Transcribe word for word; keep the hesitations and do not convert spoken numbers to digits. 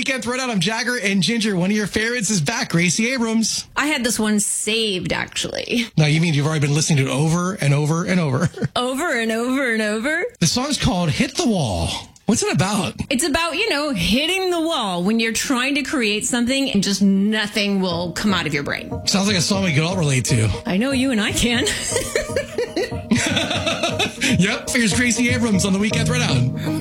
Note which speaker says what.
Speaker 1: Weekend Throwdown. I'm Jagger, and Ginger, one of your favorites, is back. Gracie Abrams.
Speaker 2: I had this one saved, actually.
Speaker 1: No, you mean you've already been listening to it over and over and over?
Speaker 2: Over and over and over?
Speaker 1: The song's called Hit the Wall. What's it about?
Speaker 2: It's about, you know, hitting the wall when you're trying to create something and just nothing will come out of your brain.
Speaker 1: Sounds like a song we could all relate to.
Speaker 2: I know you and I can.
Speaker 1: Yep, here's Gracie Abrams on the Weekend Throwdown.